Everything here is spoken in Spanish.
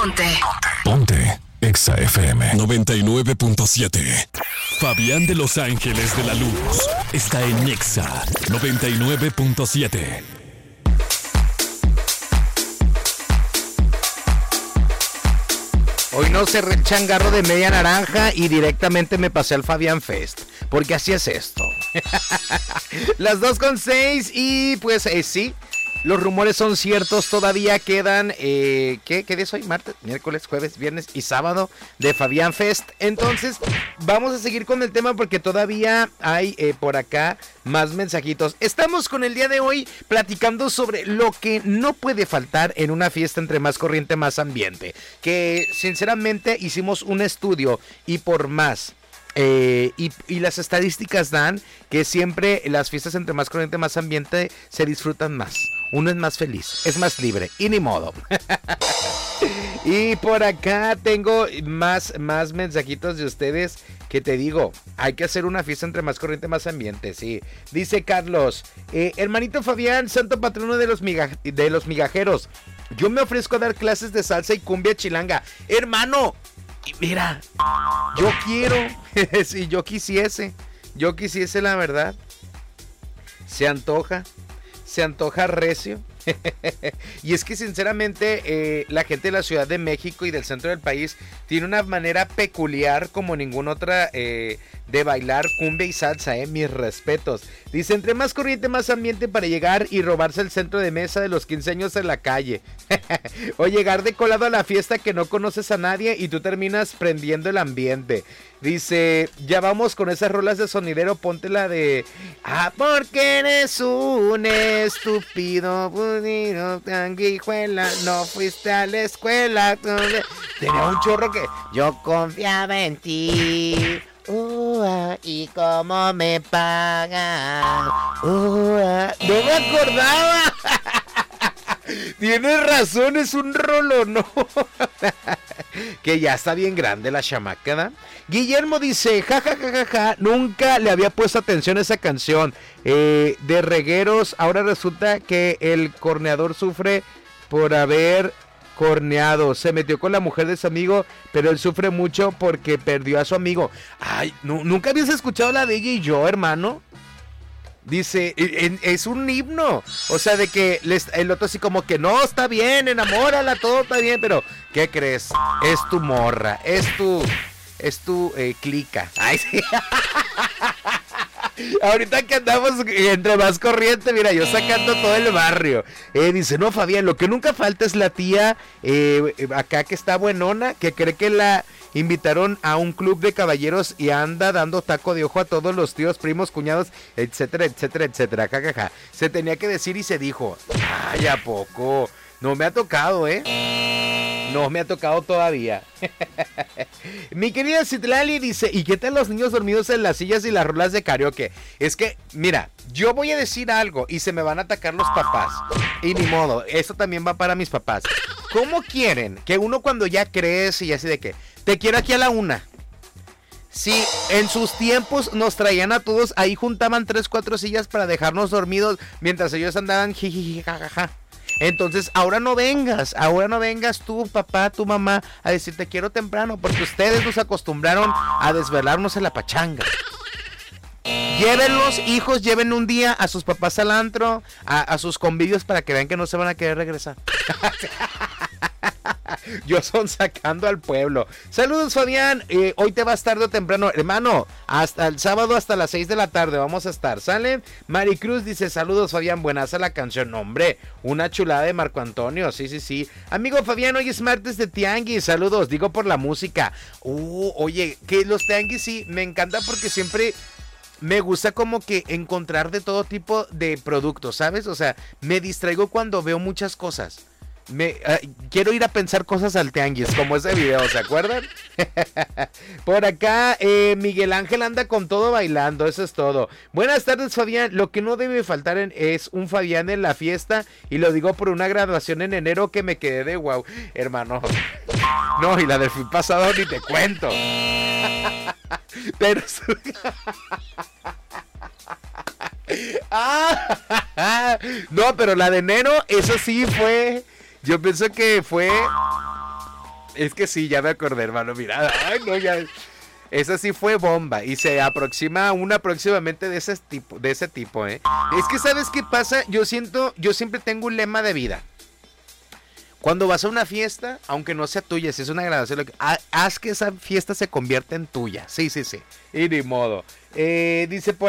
Ponte. Exa FM 99.7. Fabián de Los Ángeles de la Luz está en Exa 99.7. Hoy no cerré el changarro de media naranja y directamente me pasé al Fabián Fest, porque así es esto. Las 2:06 y pues sí, los rumores son ciertos, todavía quedan, ¿qué día es hoy? Martes, miércoles, jueves, viernes y sábado de Fabián Fest. Entonces, vamos a seguir con el tema porque todavía hay por acá más mensajitos. Estamos con el día de hoy platicando sobre lo que no puede faltar en una fiesta entre más corriente, más ambiente. Que sinceramente hicimos un estudio y por más... y las estadísticas dan que siempre las fiestas entre más corriente, más ambiente se disfrutan más. Uno es más feliz, es más libre y ni modo. Y por acá tengo más mensajitos de ustedes que te digo, hay que hacer una fiesta entre más corriente, más ambiente, sí. Dice Carlos, hermanito Fabián, santo patrono de los migajeros, yo me ofrezco a dar clases de salsa y cumbia chilanga. Hermano, y mira, yo quiero, si yo quisiese la verdad, se antoja recio. Y es que sinceramente la gente de la Ciudad de México y del centro del país tiene una manera peculiar como ninguna otra de bailar cumbia y salsa, mis respetos. Dice, entre más corriente, más ambiente para llegar y robarse el centro de mesa de los 15 años en la calle. O llegar de colado a la fiesta que no conoces a nadie y tú terminas prendiendo el ambiente. Dice, ya vamos con esas rolas de sonidero, ponte la de... Ah, porque eres un estúpido, pudido, sanguijuela, no fuiste a la escuela. Tenía un chorro que... Yo confiaba en ti. Y cómo me pagan. No me acordaba. Tienes razón, es un rolo, ¿no? Que ya está bien grande la chamaca, ¿da? Guillermo dice, ja, nunca le había puesto atención a esa canción de regueros. Ahora resulta que el corneador sufre por haber corneado. Se metió con la mujer de su amigo, pero él sufre mucho porque perdió a su amigo. Ay, ¿nunca habías escuchado la de ella y yo, hermano? Dice, es un himno, o sea, de que el otro así como que no, está bien, enamórala, todo está bien, pero ¿qué crees? Es tu morra, es tu clica. Ay, sí. Ahorita que andamos entre más corriente, mira, yo sacando todo el barrio. Dice, no, Fabián, lo que nunca falta es la tía acá que está buenona, que cree que la invitaron a un club de caballeros y anda dando taco de ojo a todos los tíos, primos, cuñados, etcétera, etcétera, etcétera. Jajaja. Se tenía que decir y se dijo. Ay, ¿a poco? No me ha tocado, No me ha tocado todavía. Mi querida Citlali dice, ¿y qué tal los niños dormidos en las sillas y las rolas de karaoke? Es que, mira, yo voy a decir algo y se me van a atacar los papás. Y ni modo, eso también va para mis papás. ¿Cómo quieren que uno cuando ya crece y así de que, te quiero aquí a la 1? Sí, en sus tiempos nos traían a todos, ahí juntaban 3-4 sillas para dejarnos dormidos mientras ellos andaban jijiji, jajaja. Entonces, ahora no vengas tú, papá, tu mamá, a decir te quiero temprano, porque ustedes nos acostumbraron a desvelarnos en la pachanga. Llévenlos, hijos, lleven un día a sus papás al antro, a sus convivios para que vean que no se van a querer regresar. Yo son sacando al pueblo. Saludos, Fabián. Hoy te vas tarde o temprano, hermano. Hasta el sábado, hasta las 6 de la tarde vamos a estar. ¿Sale? Maricruz dice, saludos, Fabián. Buenaza la canción. Hombre, una chulada de Marco Antonio. Sí. Amigo Fabián, hoy es martes de tianguis. Saludos, digo por la música. Oye, que los tianguis sí, me encanta porque siempre... me gusta como que encontrar de todo tipo de productos, ¿sabes? O sea, me distraigo cuando veo muchas cosas. Quiero ir a pensar cosas al tianguis, como ese video, ¿se acuerdan? Por acá, Miguel Ángel anda con todo bailando, eso es todo. Buenas tardes, Fabián. Lo que no debe faltar es un Fabián en la fiesta, y lo digo por una graduación en enero que me quedé de wow. Hermano, no, y la del fin pasado ni te cuento. Pero... no, pero la de enero, eso sí fue... Yo pienso que fue Es que sí, ya me acordé, hermano, mira. Ay, no, ya. Esa sí fue bomba y se aproxima una próximamente de ese tipo, ¿eh? Es que ¿sabes qué pasa? Yo siempre tengo un lema de vida. Cuando vas a una fiesta, aunque no sea tuya, si es una graduación, haz que esa fiesta se convierta en tuya. Sí. Y ni modo. Dice por